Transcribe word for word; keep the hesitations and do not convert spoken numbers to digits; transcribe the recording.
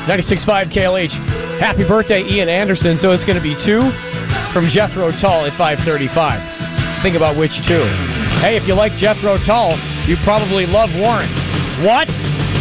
ninety-six point five K L H. Happy birthday, Ian Anderson. So it's going to be two from Jethro Tull at five thirty-five. Think about which two. Hey, if you like Jethro Tull, you probably love Warren. What?